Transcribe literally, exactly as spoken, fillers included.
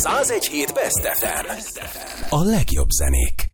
száz egy hét Best ef em. A legjobb zenék.